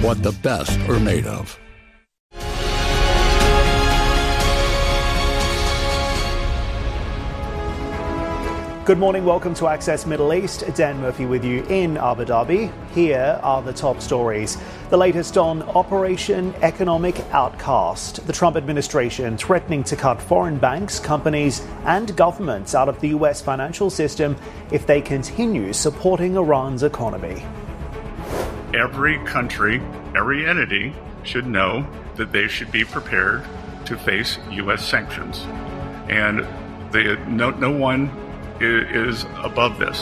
what the best are made of. Good morning, welcome to Access Middle East. Dan Murphy with you in Abu Dhabi. Here are the top stories. The latest on Operation Economic Outcast. The Trump administration threatening to cut foreign banks, companies and governments out of the US financial system if they continue supporting Iran's economy. Every country, every entity should know that they should be prepared to face US sanctions. And no one is above this.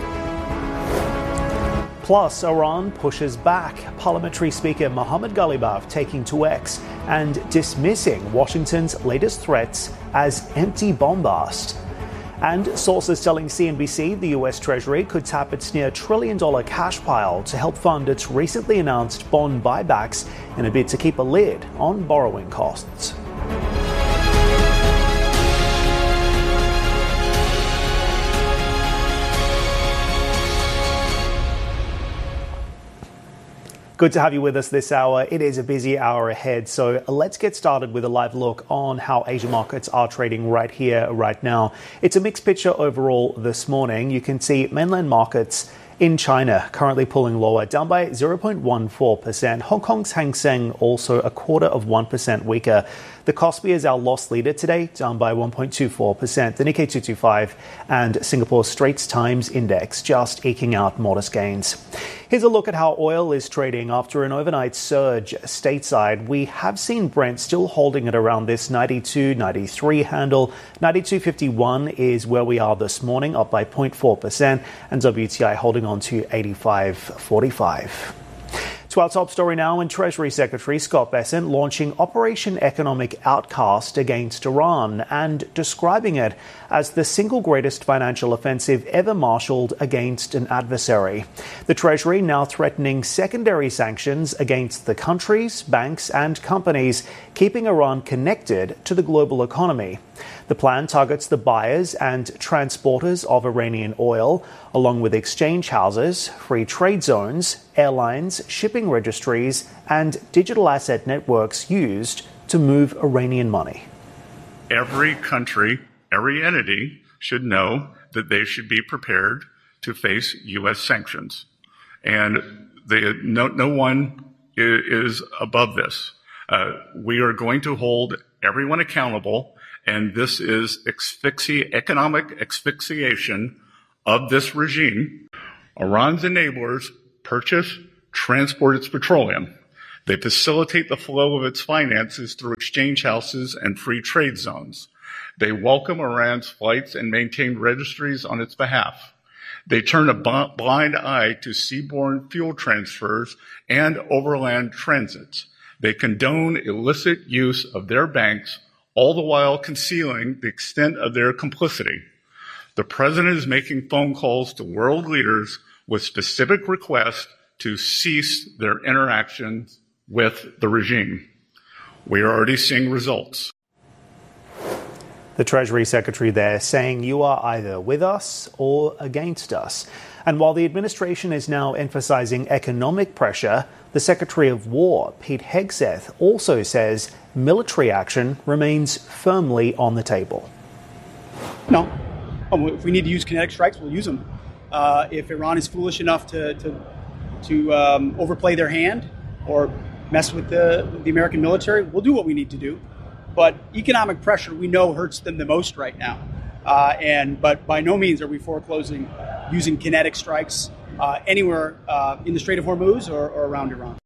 Plus, Iran pushes back. Parliamentary Speaker Mohammad Ghalibaf taking to X and dismissing Washington's latest threats as empty bombast. And sources telling CNBC the US Treasury could tap its near $1 trillion cash pile to help fund its recently announced bond buybacks in a bid to keep a lid on borrowing costs. Good to have you with us this hour. It is a busy hour ahead, so let's get started with a live look on how Asia markets are trading right here, right now. It's a mixed picture overall this morning. You can see mainland markets in China currently pulling lower, down by 0.14%. Hong Kong's Hang Seng also 0.25% weaker. The Kospi is our loss leader today, down by 1.24%. The Nikkei 225 and Singapore Straits Times Index just eking out modest gains. Here's a look at how oil is trading after an overnight surge stateside. We have seen Brent still holding at around this 92, 93 handle. 92.51 is where we are this morning, up by 0.4%, and WTI holding on to 85.45. To our top story now, and Treasury Secretary Scott Bessent launching Operation Economic Outcast against Iran and describing it as the single greatest financial offensive ever marshalled against an adversary. The Treasury now threatening secondary sanctions against the countries, banks and companies keeping Iran connected to the global economy. The plan targets the buyers and transporters of Iranian oil, along with exchange houses, free trade zones, airlines, shipping registries, and digital asset networks used to move Iranian money. Every country, every entity should know that they should be prepared to face U.S. sanctions. And no one is above this. We are going to hold everyone accountable. And this is economic asphyxiation of this regime. Iran's enablers purchase, transport its petroleum. They facilitate the flow of its finances through exchange houses and free trade zones. They welcome Iran's flights and maintain registries on its behalf. They turn a blind eye to seaborne fuel transfers and overland transits. They condone illicit use of their banks, all the while concealing the extent of their complicity. The president is making phone calls to world leaders with specific requests to cease their interactions with the regime. We are already seeing results. The Treasury Secretary there saying you are either with us or against us. And while the administration is now emphasizing economic pressure, the Secretary of War, Pete Hegseth, also says military action remains firmly on the table. No. If we need to use kinetic strikes, we'll use them. If Iran is foolish enough to overplay their hand or mess with the American military, we'll do what we need to do. But economic pressure, we know, hurts them the most right now. But by no means are we foreclosing using kinetic strikes anywhere in the Strait of Hormuz or around Iran.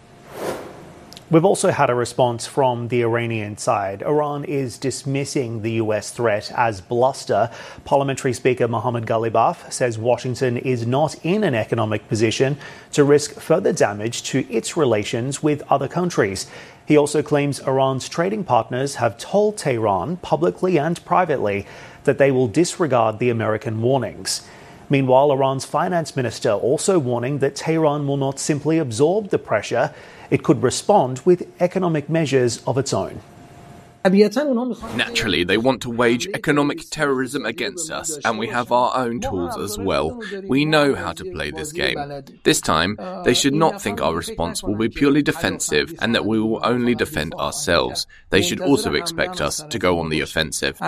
We've also had a response from the Iranian side. Iran is dismissing the U.S. threat as bluster. Parliamentary Speaker Mohammad Ghalibaf says Washington is not in an economic position to risk further damage to its relations with other countries. He also claims Iran's trading partners have told Tehran publicly and privately that they will disregard the American warnings. Meanwhile, Iran's finance minister also warning that Tehran will not simply absorb the pressure. It could respond with economic measures of its own. Naturally, they want to wage economic terrorism against us, and we have our own tools as well. We know how to play this game. This time, they should not think our response will be purely defensive and that we will only defend ourselves. They should also expect us to go on the offensive.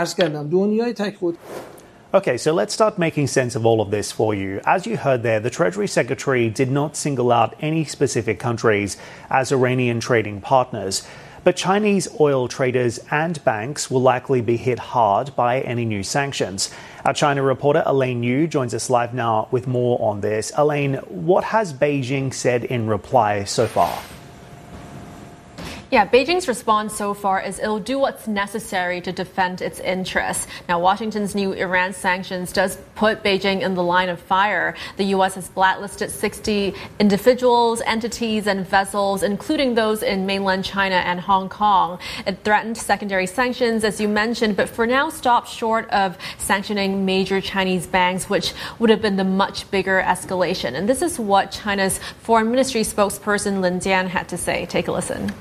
Okay, so let's start making sense of all of this for you. As you heard there, the Treasury Secretary did not single out any specific countries as Iranian trading partners. But Chinese oil traders and banks will likely be hit hard by any new sanctions. Our China reporter Elaine Yu joins us live now with more on this. Elaine, what has Beijing said in reply so far? Yeah, Beijing's response so far is it'll do what's necessary to defend its interests. Now, Washington's new Iran sanctions does put Beijing in the line of fire. The U.S. has blacklisted 60 individuals, entities, and vessels, including those in mainland China and Hong Kong. It threatened secondary sanctions, as you mentioned, but for now stopped short of sanctioning major Chinese banks, which would have been the much bigger escalation. And this is what China's Foreign Ministry spokesperson Lin Jian had to say. Take a listen.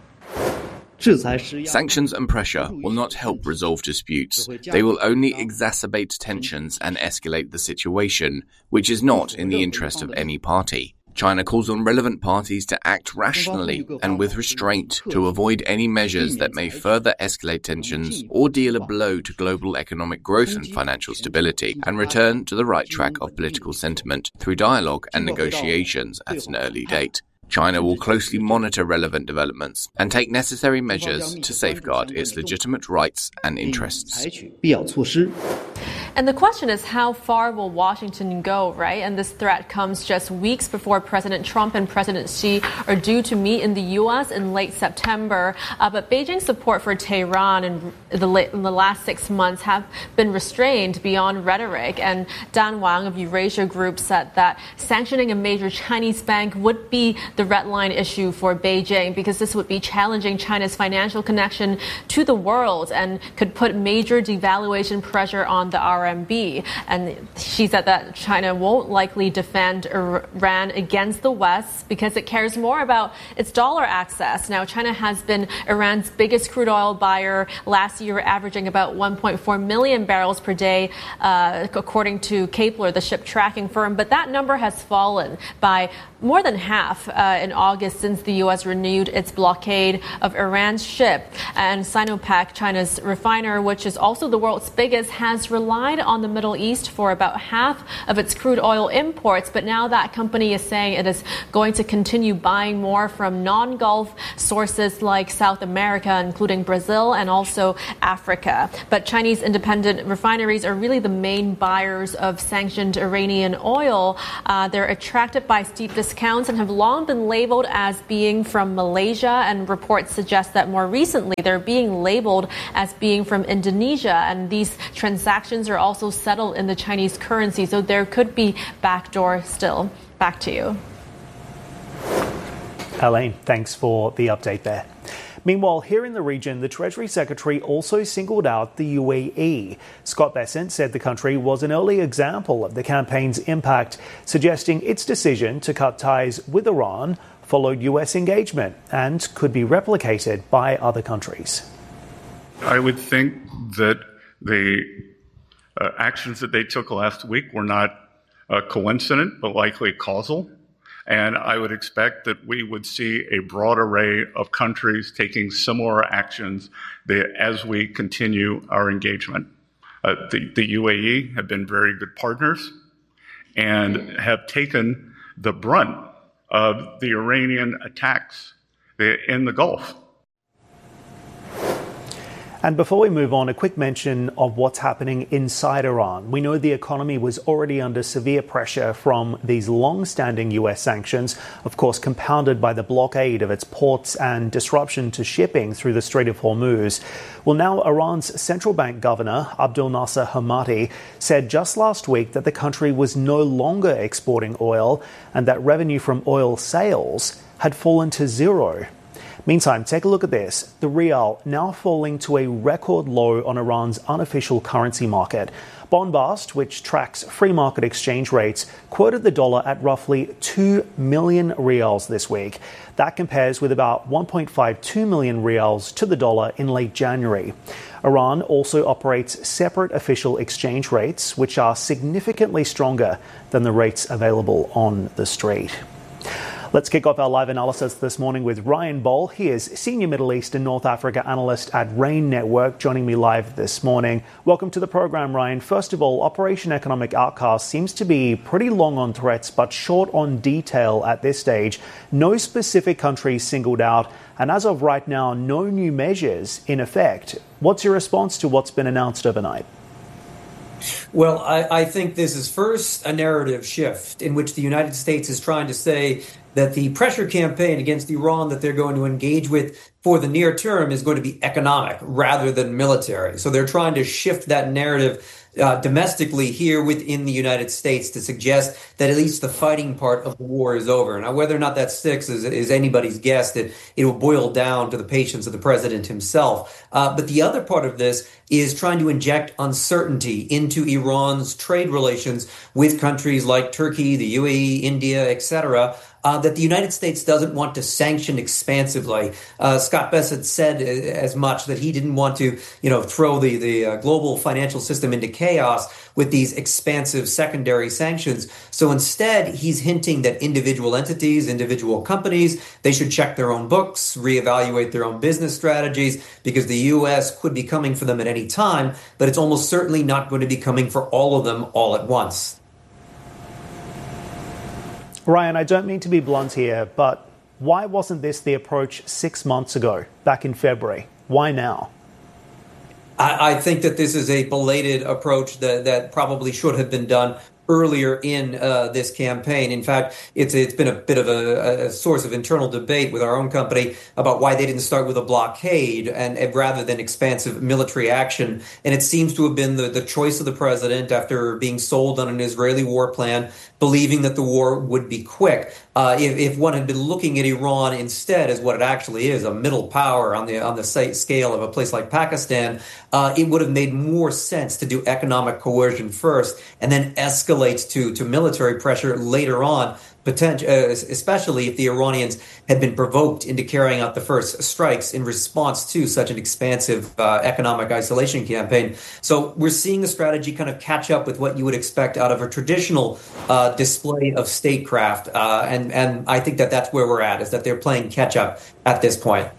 Sanctions and pressure will not help resolve disputes. They will only exacerbate tensions and escalate the situation, which is not in the interest of any party. China calls on relevant parties to act rationally and with restraint to avoid any measures that may further escalate tensions or deal a blow to global economic growth and financial stability, and return to the right track of political sentiment through dialogue and negotiations at an early date. China will closely monitor relevant developments and take necessary measures to safeguard its legitimate rights and interests. And the question is, how far will Washington go, right? And this threat comes just weeks before President Trump and President Xi are due to meet in the U.S. in late September. But Beijing's support for Tehran in the last 6 months have been restrained beyond rhetoric. And Dan Wang of Eurasia Group said that sanctioning a major Chinese bank would be the red line issue for Beijing, because this would be challenging China's financial connection to the world and could put major devaluation pressure on the RMB. And she said that China won't likely defend Iran against the West because it cares more about its dollar access. Now, China has been Iran's biggest crude oil buyer, last year averaging about 1.4 million barrels per day, according to Kepler, the ship tracking firm. But that number has fallen by more than half in August since the U.S. renewed its blockade of Iran's ship. And Sinopec, China's refiner, which is also the world's biggest, has relied on the Middle East for about half of its crude oil imports. But now that company is saying it is going to continue buying more from non-Gulf sources like South America, including Brazil and also Africa. But Chinese independent refineries are really the main buyers of sanctioned Iranian oil. They're attracted by steep discounts and have long been labeled as being from Malaysia, and reports suggest that more recently they're being labeled as being from Indonesia, and these transactions are also settled in the Chinese currency, so there could be backdoor still. Back to you. Elaine, thanks for the update there. Meanwhile, here in the region, the Treasury Secretary also singled out the UAE. Scott Bessent said the country was an early example of the campaign's impact, suggesting its decision to cut ties with Iran followed U.S. engagement and could be replicated by other countries. I would think that the actions that they took last week were not coincident, but likely causal. And I would expect that we would see a broad array of countries taking similar actions as we continue our engagement. The UAE have been very good partners and have taken the brunt of the Iranian attacks in the Gulf. And before we move on, a quick mention of what's happening inside Iran. We know the economy was already under severe pressure from these long-standing U.S. sanctions, of course compounded by the blockade of its ports and disruption to shipping through the Strait of Hormuz. Well, now Iran's central bank governor, Abdul Nasser Hemati, said just last week that the country was no longer exporting oil and that revenue from oil sales had fallen to zero. Meantime, take a look at this. The rial now falling to a record low on Iran's unofficial currency market. Bombast, which tracks free market exchange rates, quoted the dollar at roughly 2 million rials this week. That compares with about 1.52 million rials to the dollar in late January. Iran also operates separate official exchange rates, which are significantly stronger than the rates available on the street. Let's kick off our live analysis this morning with Ryan Boll. He is Senior Middle East and North Africa Analyst at RAIN Network, joining me live this morning. Welcome to the program, Ryan. First of all, Operation Economic Outcast seems to be pretty long on threats, but short on detail at this stage. No specific countries singled out, and as of right now, no new measures in effect. What's your response to what's been announced overnight? Well, I think this is first a narrative shift in which the United States is trying to say that the pressure campaign against Iran that they're going to engage with for the near term is going to be economic rather than military. So they're trying to shift that narrative domestically here within the United States to suggest that at least the fighting part of the war is over. Now, whether or not that sticks is anybody's guess. It will boil down to the patience of the president himself. But the other part of this is trying to inject uncertainty into Iran's trade relations with countries like Turkey, the UAE, India, etc., that the United States doesn't want to sanction expansively. Scott Bessent said as much, that he didn't want to, throw the global financial system into chaos with these expansive secondary sanctions. So instead, he's hinting that individual entities, individual companies, they should check their own books, reevaluate their own business strategies, because the U.S. could be coming for them at any time, but it's almost certainly not going to be coming for all of them all at once. Ryan, I don't mean to be blunt here, but why wasn't this the approach 6 months ago, back in February? Why now? I think that this is a belated approach that probably should have been done earlier in this campaign. In fact, it's been a bit of a source of internal debate with our own company about why they didn't start with a blockade and rather than expansive military action. And it seems to have been the choice of the president after being sold on an Israeli war plan, believing that the war would be quick. If one had been looking at Iran instead as what it actually is, a middle power on the scale of a place like Pakistan, it would have made more sense to do economic coercion first and then escalate to military pressure later on, especially if the Iranians had been provoked into carrying out the first strikes in response to such an expansive economic isolation campaign. So we're seeing the strategy kind of catch up with what you would expect out of a traditional display of statecraft. And I think that that's where we're at, is that they're playing catch up at this point.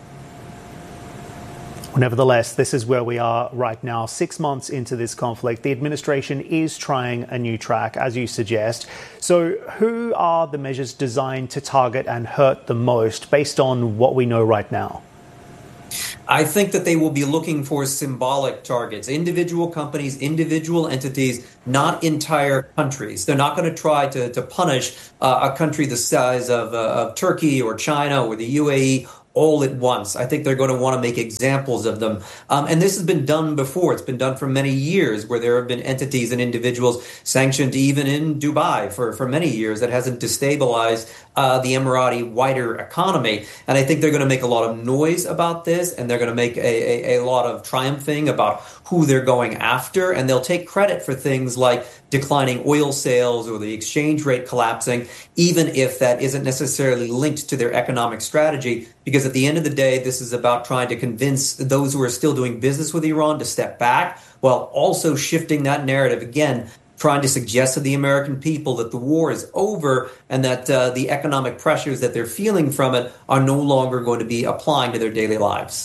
Nevertheless, this is where we are right now. 6 months into this conflict, the administration is trying a new track, as you suggest. So who are the measures designed to target and hurt the most based on what we know right now? I think that they will be looking for symbolic targets, individual companies, individual entities, not entire countries. They're not going to try to punish a country the size of Turkey or China or the UAE all at once. I think they're going to want to make examples of them. And this has been done before. It's been done for many years, where there have been entities and individuals sanctioned even in Dubai for many years. That hasn't destabilized the Emirati wider economy. And I think they're going to make a lot of noise about this, and they're going to make a lot of triumphing about who they're going after. And they'll take credit for things like declining oil sales or the exchange rate collapsing, even if that isn't necessarily linked to their economic strategy. Because at the end of the day, this is about trying to convince those who are still doing business with Iran to step back, while also shifting that narrative again, trying to suggest to the American people that the war is over and that the economic pressures that they're feeling from it are no longer going to be applying to their daily lives.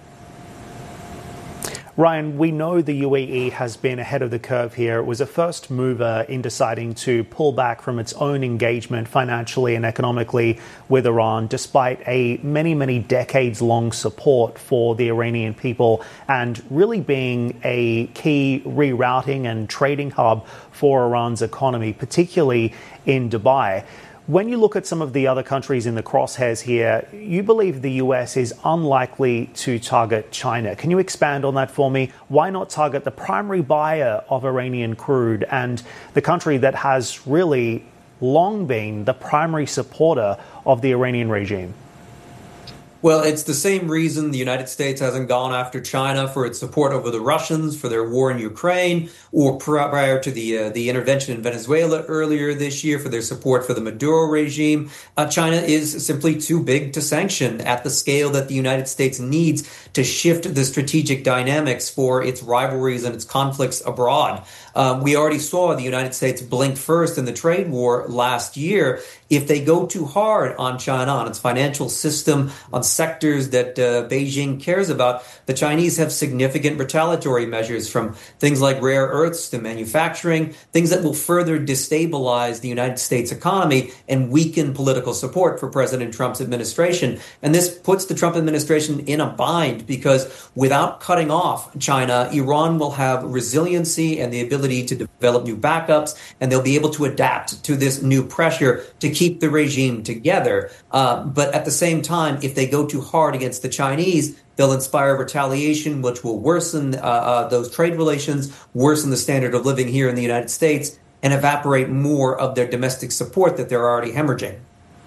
Ryan, we know the UAE has been ahead of the curve here. It was a first mover in deciding to pull back from its own engagement financially and economically with Iran, despite a many decades-long support for the Iranian people and really being a key rerouting and trading hub for Iran's economy, particularly in Dubai. When you look at some of the other countries in the crosshairs here, you believe the US is unlikely to target China. Can you expand on that for me? Why not target the primary buyer of Iranian crude and the country that has really long been the primary supporter of the Iranian regime? Well, it's the same reason the United States hasn't gone after China for its support over the Russians for their war in Ukraine, or prior to the intervention in Venezuela earlier this year for their support for the Maduro regime. China is simply too big to sanction at the scale that the United States needs to shift the strategic dynamics for its rivalries and its conflicts abroad. We already saw the United States blink first in the trade war last year. If they go too hard on China, on its financial system, on sectors that Beijing cares about, the Chinese have significant retaliatory measures, from things like rare earths to manufacturing, things that will further destabilize the United States economy and weaken political support for President Trump's administration. And this puts the Trump administration in a bind, because without cutting off China, Iran will have resiliency and the ability to develop new backups, and they'll be able to adapt to this new pressure to keep the regime together. But at the same time, if they go too hard against the Chinese, they'll inspire retaliation, which will worsen those trade relations, worsen the standard of living here in the United States, and evaporate more of their domestic support that they're already hemorrhaging.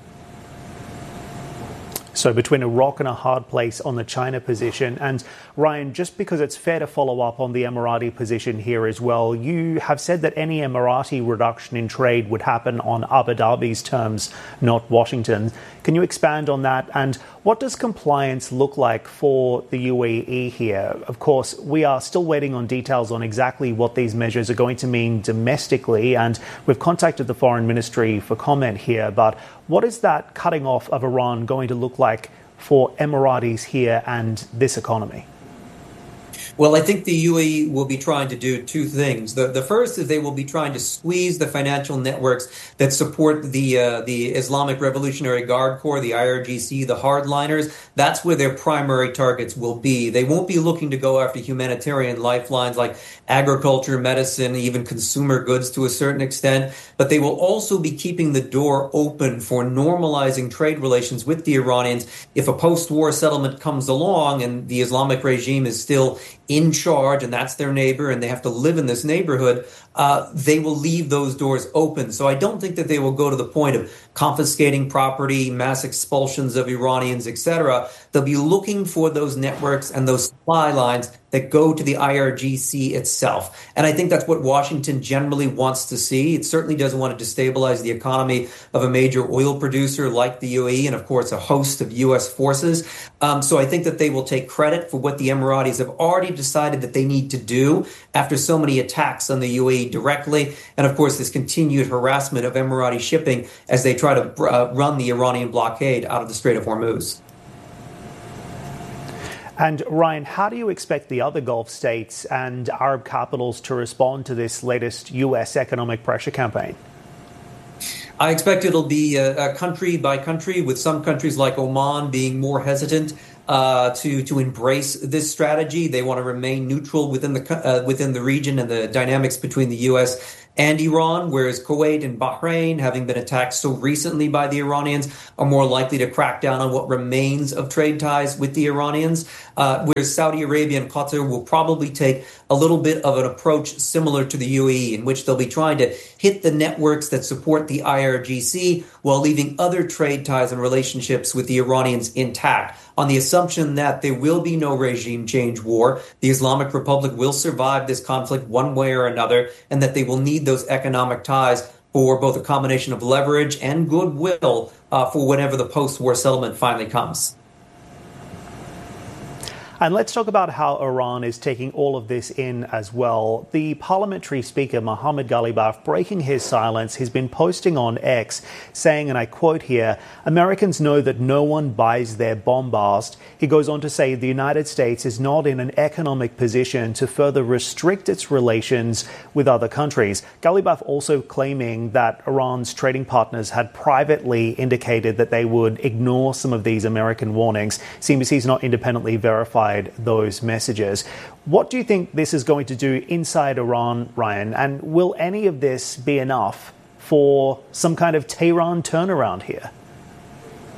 So between a rock and a hard place on the China position. And Ryan, just because it's fair to follow up on the Emirati position here as well, you have said that any Emirati reduction in trade would happen on Abu Dhabi's terms, not Washington. Can you expand on that? And what does compliance look like for the UAE here? Of course, we are still waiting on details on exactly what these measures are going to mean domestically, and we've contacted the Foreign Ministry for comment here. But what is that cutting off of Iran going to look like for Emiratis here and this economy? Well, I think the UAE will be trying to do two things. The first is they will be trying to squeeze the financial networks that support the Islamic Revolutionary Guard Corps, the IRGC, the hardliners. That's where their primary targets will be. They won't be looking to go after humanitarian lifelines like agriculture, medicine, even consumer goods to a certain extent. But they will also be keeping the door open for normalizing trade relations with the Iranians. If a post-war settlement comes along and the Islamic regime is still in charge, and that's their neighbor, and they have to live in this neighborhood, they will leave those doors open. So I don't think that they will go to the point of confiscating property, mass expulsions of Iranians, etc. They'll be looking for those networks and those supply lines that go to the IRGC itself. And I think that's what Washington generally wants to see. It certainly doesn't want to destabilize the economy of a major oil producer like the UAE, and of course a host of U.S. forces. So I think that they will take credit for what the Emiratis have already decided that they need to do after so many attacks on the UAE directly, and of course this continued harassment of Emirati shipping as they try to run the Iranian blockade out of the Strait of Hormuz. And Ryan, how do you expect the other Gulf states and Arab capitals to respond to this latest U.S. economic pressure campaign? I expect it'll be country by country, with some countries like Oman being more hesitant to embrace this strategy. They want to remain neutral within the region and the dynamics between the U.S. and Iran, whereas Kuwait and Bahrain, having been attacked so recently by the Iranians, are more likely to crack down on what remains of trade ties with the Iranians, whereas Saudi Arabia and Qatar will probably take a little bit of an approach similar to the UAE, in which they'll be trying to hit the networks that support the IRGC while leaving other trade ties and relationships with the Iranians intact, on the assumption that there will be no regime change war, the Islamic Republic will survive this conflict one way or another, and that they will need those economic ties for both a combination of leverage and goodwill for whenever the post-war settlement finally comes. And let's talk about how Iran is taking all of this in as well. The parliamentary speaker, Mohammad Ghalibaf, breaking his silence, he's been posting on X saying, and I quote here, "Americans know that no one buys their bombast." He goes on to say the United States is not in an economic position to further restrict its relations with other countries. Ghalibaf also claiming that Iran's trading partners had privately indicated that they would ignore some of these American warnings. CNBC's not independently verified those messages. What do you think this is going to do inside Iran, Ryan? And will any of this be enough for some kind of Tehran turnaround here?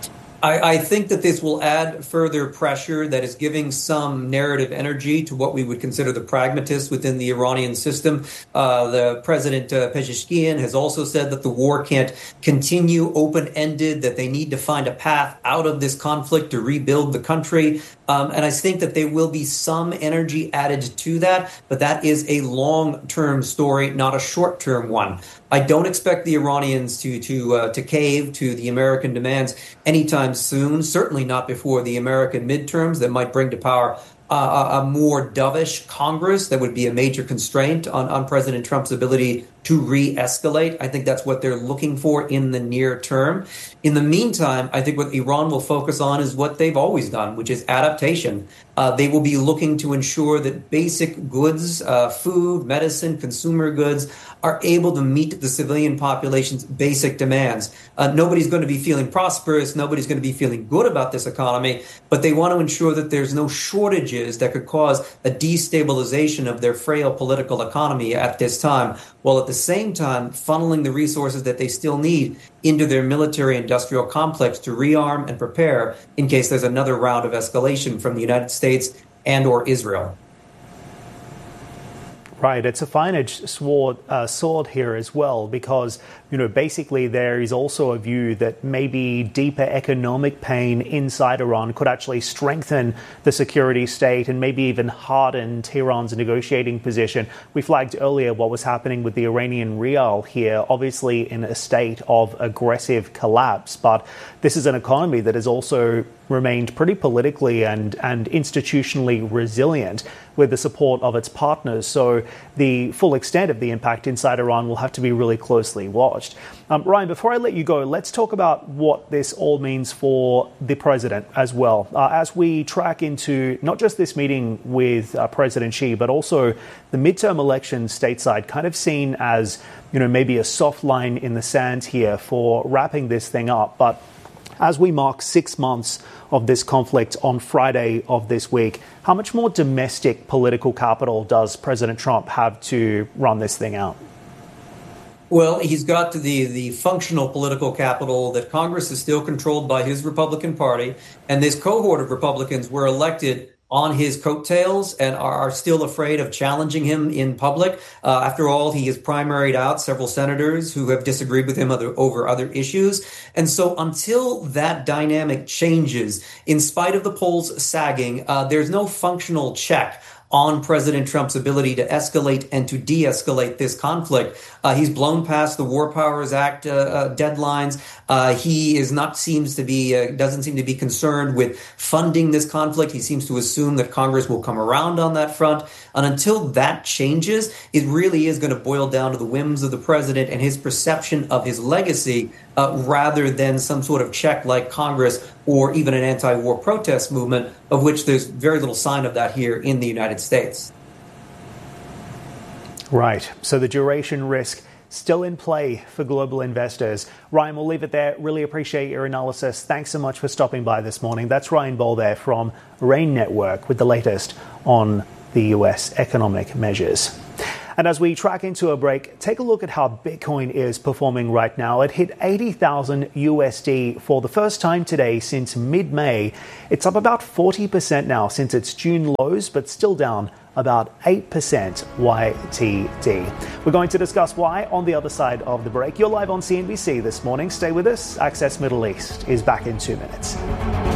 I think that this will add further pressure that is giving some narrative energy to what we would consider the pragmatists within the Iranian system. The President Pezeshkian has also said that the war can't continue open-ended, that they need to find a path out of this conflict to rebuild the country. And I think that there will be some energy added to that, but that is a long-term story, not a short-term one. I don't expect the Iranians to cave to the American demands anytime soon, certainly not before the American midterms that might bring to power a more dovish Congress that would be a major constraint on President Trump's ability to re-escalate. I think that's what they're looking for in the near term. In the meantime, I think what Iran will focus on is what they've always done, which is adaptation. They will be looking to ensure that basic goods, food, medicine, consumer goods, are able to meet the civilian population's basic demands. Nobody's going to be feeling prosperous. Nobody's going to be feeling good about this economy, but they want to ensure that there's no shortages that could cause a destabilization of their frail political economy at this time, while at the same time funneling the resources that they still need into their military-industrial complex to rearm and prepare in case there's another round of escalation from the United States and or Israel. Right, it's a fine-edged sword here as well, because, basically there is also a view that maybe deeper economic pain inside Iran could actually strengthen the security state and maybe even harden Tehran's negotiating position. We flagged earlier what was happening with the Iranian rial here, obviously in a state of aggressive collapse, but this is an economy that has also remained pretty politically and institutionally resilient with the support of its partners. So the full extent of the impact inside Iran will have to be really closely watched. Ryan, before I let you go, let's talk about what this all means for the president as well. As we track into not just this meeting with President Xi, but also the midterm elections stateside, kind of seen as, maybe a soft line in the sand here for wrapping this thing up. But as we mark 6 months of this conflict on Friday of this week, how much more domestic political capital does President Trump have to run this thing out? Well, he's got the functional political capital that Congress is still controlled by his Republican Party, and this cohort of Republicans were elected on his coattails and are still afraid of challenging him in public. After all, he has primaried out several senators who have disagreed with him over other issues. And so until that dynamic changes, in spite of the polls sagging, there's no functional check on President Trump's ability to escalate and to de-escalate this conflict. He's blown past the War Powers Act deadlines. He doesn't seem to be concerned with funding this conflict. He seems to assume that Congress will come around on that front. And until that changes, it really is going to boil down to the whims of the president and his perception of his legacy, rather than some sort of check like Congress or even an anti-war protest movement, of which there's very little sign of that here in the United States. Right. So the duration risk still in play for global investors. Ryan, we'll leave it there. Really appreciate your analysis. Thanks so much for stopping by this morning. That's Ryan Ball there from RAIN Network with the latest on the US economic measures. And as we track into a break, take a look at how Bitcoin is performing right now. It hit 80,000 USD for the first time today since mid-May. It's up about 40% now since its June lows, but still down about 8% YTD. We're going to discuss why on the other side of the break. You're live on CNBC this morning. Stay with us. Access Middle East is back in 2 minutes.